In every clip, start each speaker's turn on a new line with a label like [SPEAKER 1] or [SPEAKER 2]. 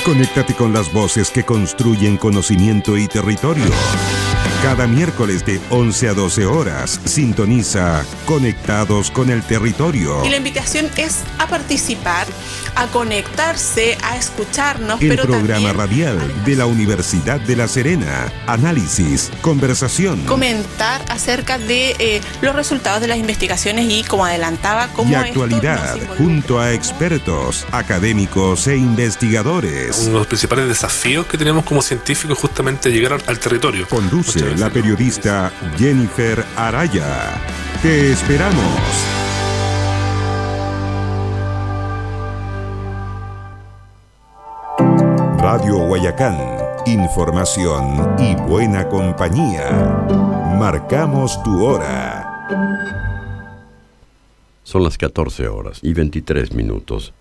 [SPEAKER 1] Conéctate con las voces que construyen conocimiento y territorio. Cada miércoles de 11 a 12 horas, sintoniza Conectados con el Territorio.
[SPEAKER 2] Y la invitación es a participar, a conectarse, a escucharnos.
[SPEAKER 1] El programa radial de la Universidad de La Serena. Análisis, conversación.
[SPEAKER 2] Comentar acerca de los resultados de las investigaciones y, como adelantaba, cómo
[SPEAKER 1] y actualidad, junto a expertos, académicos e investigadores.
[SPEAKER 3] Uno de los principales desafíos que tenemos como científicos es justamente llegar al territorio.
[SPEAKER 1] Conduce la periodista Jennifer Araya. Te esperamos. Radio Guayacán. Información y buena compañía. Marcamos tu hora.
[SPEAKER 4] Son las 14 horas y 23 minutos.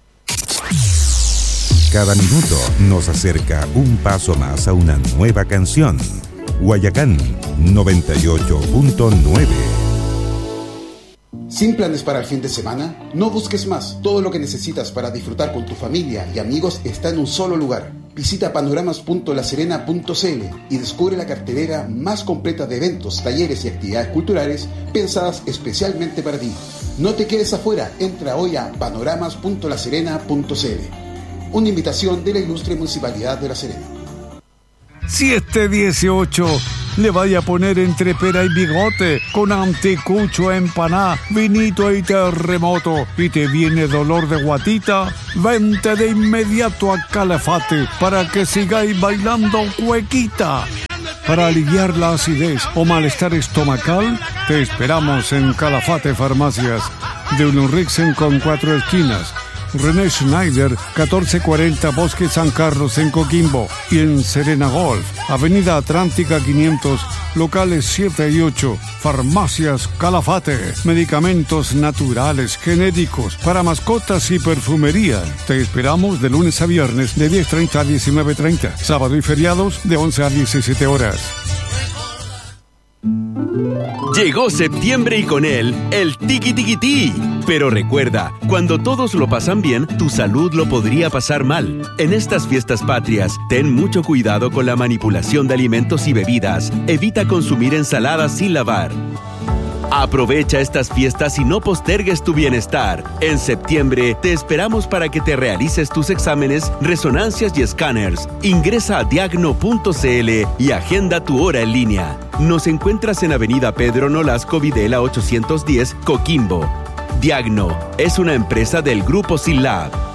[SPEAKER 1] Cada minuto nos acerca un paso más a una nueva canción. Guayacán 98.9.
[SPEAKER 5] ¿Sin planes para el fin de semana? No busques más. Todo lo que necesitas para disfrutar con tu familia y amigos está en un solo lugar. Visita panoramas.laserena.cl y descubre la cartelera más completa de eventos, talleres y actividades culturales pensadas especialmente para ti. No te quedes afuera. Entra hoy a panoramas.laserena.cl. Una invitación de la ilustre Municipalidad de La Serena.
[SPEAKER 6] Si este 18 le vaya a poner entre pera y bigote, con anticucho, empaná, vinito y terremoto, y te viene dolor de guatita, vente de inmediato a Calafate para que sigáis bailando cuequita. Para aliviar la acidez o malestar estomacal, te esperamos en Calafate Farmacias, de Ulriksen con 4 esquinas. René Schneider, 1440 Bosque San Carlos en Coquimbo, y en Serena Golf, Avenida Atlántica 500, locales 7 y 8, Farmacias Calafate, medicamentos naturales, genéricos, para mascotas y perfumería. Te esperamos de lunes a viernes de 10:30 a 19:30, sábado y feriados de 11 a 17 horas.
[SPEAKER 7] Llegó septiembre y con él el tiqui-tiqui-tí. Pero recuerda, cuando todos lo pasan bien, tu salud lo podría pasar mal. En estas fiestas patrias, ten mucho cuidado con la manipulación de alimentos y bebidas. Evita consumir ensaladas sin lavar. Aprovecha estas fiestas y no postergues tu bienestar. En septiembre te esperamos para que te realices tus exámenes, resonancias y escáneres. Ingresa a diagno.cl y agenda tu hora en línea. Nos encuentras en Avenida Pedro Nolasco Videla 810, Coquimbo. Diagno es una empresa del Grupo SILAB.